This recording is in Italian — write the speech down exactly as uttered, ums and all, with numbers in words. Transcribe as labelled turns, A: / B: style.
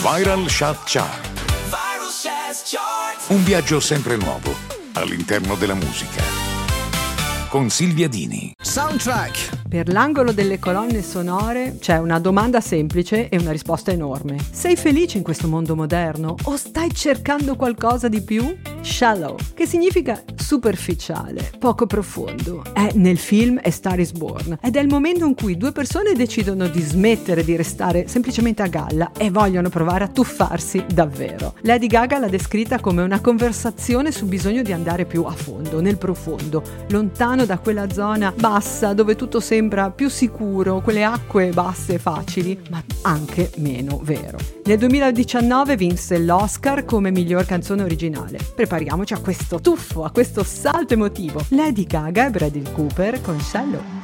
A: Viral Chart Chart. Un viaggio sempre nuovo all'interno della musica. Con Silvia Dini.
B: Soundtrack.
C: Per l'angolo delle colonne sonore c'è una domanda semplice e una risposta enorme. Sei felice in questo mondo moderno o stai cercando qualcosa di più? Shallow, che significa superficiale, poco profondo, è nel film A Star is Born ed è il momento in cui due persone decidono di smettere di restare semplicemente a galla e vogliono provare a tuffarsi davvero. Lady Gaga l'ha descritta come una conversazione sul bisogno di andare più a fondo, nel profondo, lontano da quella zona bassa dove tutto sembra più sicuro, quelle acque basse e facili, ma anche meno vero. Nel duemiladiciannove vinse l'Oscar come miglior canzone originale. Prepariamoci a questo tuffo, a questo salto emotivo. Lady Gaga e Bradley Cooper con Shallow.